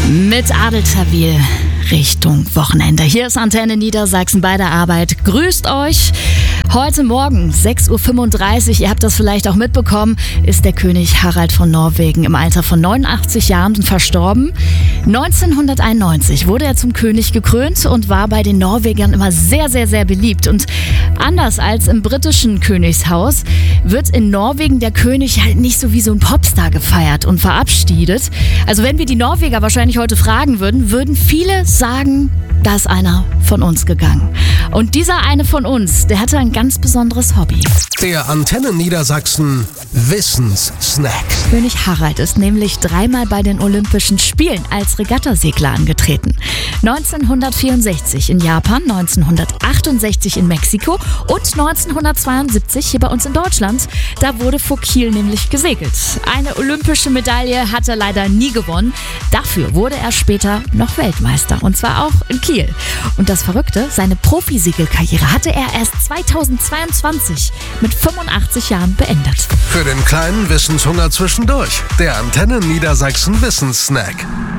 Mit Adel Tawil Richtung Wochenende. Hier ist Antenne Niedersachsen bei der Arbeit. Grüßt euch. Heute Morgen, 6:35 Uhr, ihr habt das vielleicht auch mitbekommen, ist der König Harald von Norwegen im Alter von 89 Jahren verstorben. 1991 wurde er zum König gekrönt und war bei den Norwegern immer sehr, sehr, sehr beliebt. Und anders als im britischen Königshaus wird in Norwegen der König halt nicht so wie so ein Popstar gefeiert und verabschiedet. Also wenn wir die Norweger wahrscheinlich heute fragen würden, würden viele sagen, da ist einer von uns gegangen. Und dieser eine von uns, der hatte ein ganz besonderes Hobby. Der Antenne Niedersachsen Wissenssnack. König Harald ist nämlich 3-mal bei den Olympischen Spielen als Regattasegler angetreten. 1964 in Japan, 1968 in Mexiko und 1972 hier bei uns in Deutschland. Da wurde vor Kiel nämlich gesegelt. Eine olympische Medaille hat er leider nie gewonnen. Dafür wurde er später noch Weltmeister, und zwar auch in Kiel. Und das Verrückte, seine Profisegelkarriere hatte er erst 2022 mit 85 Jahren beendet. Für den kleinen Wissenshunger zwischendurch. Der Antenne Niedersachsen Wissenssnack.